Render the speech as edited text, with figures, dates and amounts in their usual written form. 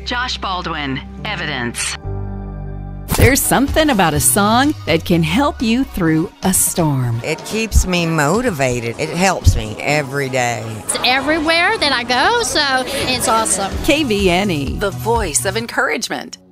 Josh Baldwin, Evidence. There's something about a song that can help you through a storm. It keeps me motivated. It helps me every day. It's everywhere that I go, so it's awesome. KVNE, the voice of encouragement.